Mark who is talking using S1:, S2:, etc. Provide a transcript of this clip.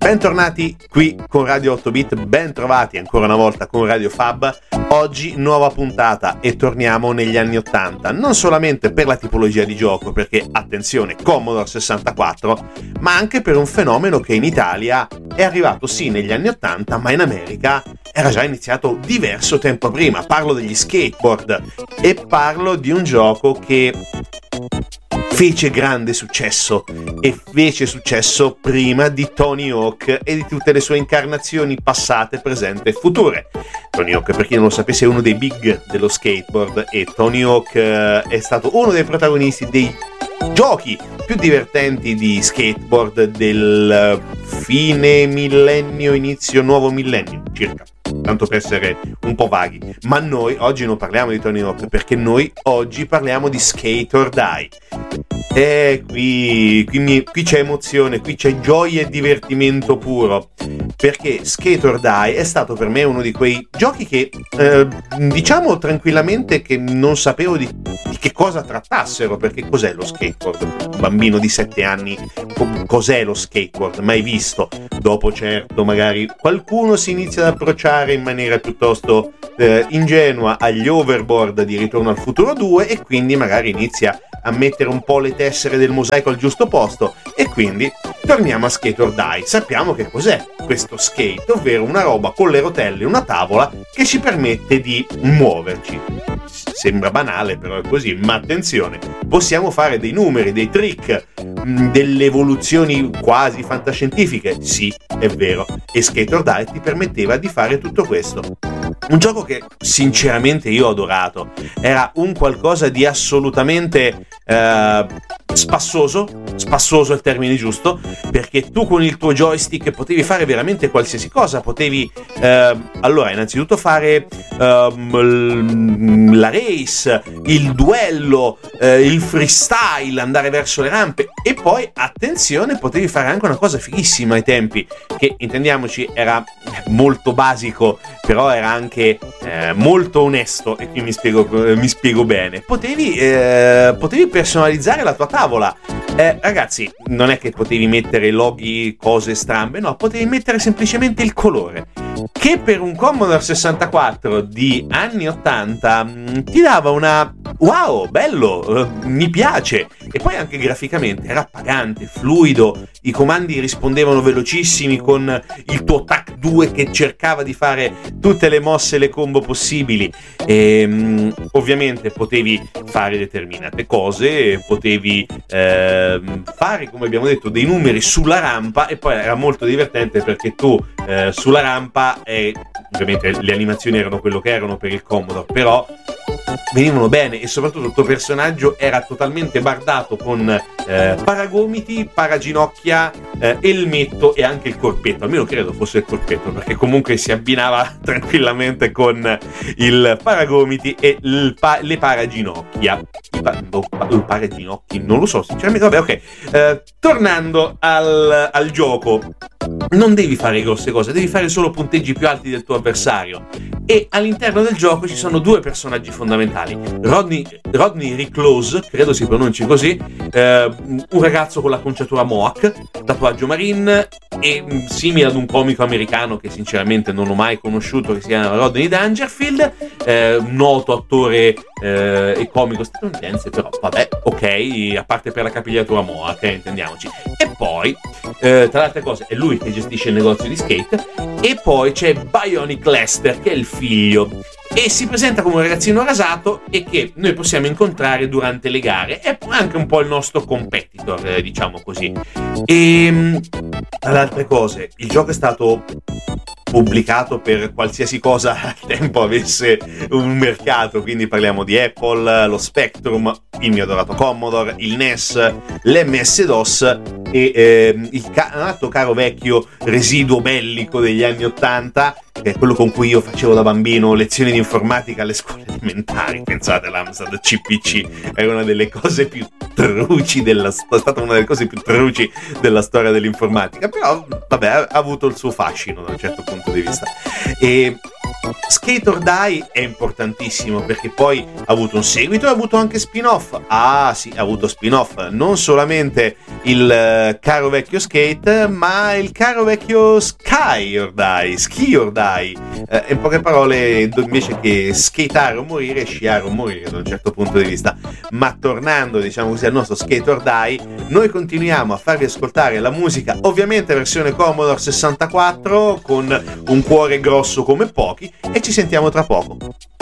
S1: Bentornati qui con Radio 8bit, ben trovati ancora una volta con Radio Fab. Oggi nuova puntata e torniamo negli anni 80, non solamente per la tipologia di gioco, perché attenzione, Commodore 64, ma anche per un fenomeno che in Italia è arrivato sì negli anni 80, ma in America era già iniziato diverso tempo prima. Parlo degli skateboard e parlo di un gioco che fece grande successo e fece successo prima di Tony Hawk e di tutte le sue incarnazioni passate, presenti e future. Tony Hawk, per chi non lo sapesse, è uno dei big dello skateboard e Tony Hawk è stato uno dei protagonisti dei giochi più divertenti di skateboard del fine millennio, inizio nuovo millennio circa, tanto per essere un po' vaghi. Ma noi oggi non parliamo di Tony Hawk, perché noi oggi parliamo di Skate or Die. E qui c'è emozione, qui c'è gioia e divertimento puro, perché Skate or Die è stato per me uno di quei giochi che diciamo tranquillamente che non sapevo di che cosa trattassero, perché cos'è lo skateboard? Un bambino di 7 anni, cos'è lo skateboard? Mai visto. Dopo certo magari qualcuno si inizia ad approcciare in maniera piuttosto ingenua agli overboard di Ritorno al Futuro 2 e quindi magari inizia a mettere un po' le tessere del mosaico al giusto posto, e quindi torniamo a Skate or Die. Sappiamo che cos'è questo skate, ovvero una roba con le rotelle, una tavola che ci permette di muoverci. Sembra banale, però è così, ma attenzione, possiamo fare dei numeri, dei trick, delle evoluzioni quasi fantascientifiche, sì, è vero, e Skate or Die ti permetteva di fare tutto questo. Un gioco che sinceramente io ho adorato, era un qualcosa di assolutamente spassoso è il termine giusto, perché tu con il tuo joystick potevi fare veramente qualsiasi cosa, potevi allora innanzitutto fare la race, il duello, il freestyle, andare verso le rampe, e poi attenzione, potevi fare anche una cosa fighissima ai tempi, che intendiamoci era molto basico, però era anche molto onesto, e qui mi spiego bene. Potevi personalizzare la tua tavola. Ragazzi, non è che potevi mettere loghi, cose strambe, no, potevi mettere semplicemente il colore, che per un Commodore 64 di anni 80 ti dava una wow, bello, mi piace, e poi anche graficamente era appagante, fluido, i comandi rispondevano velocissimi con il tuo TAC 2 che cercava di fare tutte le mosse e le combo possibili, e ovviamente potevi fare determinate cose, potevi fare, come abbiamo detto, dei numeri sulla rampa, e poi era molto divertente perché tu sulla rampa, ovviamente le animazioni erano quello che erano per il Commodore, però venivano bene, e soprattutto il tuo personaggio era totalmente bardato con paragomiti, paraginocchia, elmetto e anche il corpetto, almeno credo fosse il corpetto, perché comunque si abbinava tranquillamente con il paragomiti e le paraginocchia. I paraginocchi, non lo so sinceramente, vabbè, ok. Tornando al gioco, non devi fare grosse cose, devi fare solo punteggi più alti del tuo avversario, e all'interno del gioco ci sono due personaggi fondamentali: Rodney Rick Close, credo si pronunci così, un ragazzo con l'acconciatura Mohawk, tatuaggio marine, e simile ad un comico americano che sinceramente non ho mai conosciuto, che si chiama Rodney Dangerfield, noto attore e comico statunitense, però vabbè, ok, a parte per la capigliatura Mohawk, intendiamoci. E poi tra le altre cose è lui che gestisce il negozio di skate, e poi c'è Bionic Lester, che è il figlio, e si presenta come un ragazzino rasato e che noi possiamo incontrare durante le gare, è anche un po' il nostro competitor, diciamo così. E tra le altre cose, il gioco è stato pubblicato per qualsiasi cosa al tempo avesse un mercato, quindi parliamo di Apple, lo Spectrum, il mio adorato Commodore, il NES, l'MS-DOS e il altro caro vecchio residuo bellico degli anni 80, che è quello con cui io facevo da bambino lezioni di informatica alle scuole elementari. Pensate, l'Amstrad CPC era una delle cose più truci è stata una delle cose più truci della storia dell'informatica, però vabbè, ha avuto il suo fascino da un certo punto di vista. E Skate or Die è importantissimo perché poi ha avuto un seguito e ha avuto anche spin-off. Ah sì, ha avuto spin-off, non solamente il caro vecchio Skate, ma il caro vecchio Ski or Die. In poche parole, invece che skateare o morire, sciare o morire da un certo punto di vista. Ma tornando, diciamo così, al nostro Skate or Die, noi continuiamo a farvi ascoltare la musica, ovviamente versione Commodore 64, con un cuore grosso come pochi, e ci sentiamo tra poco.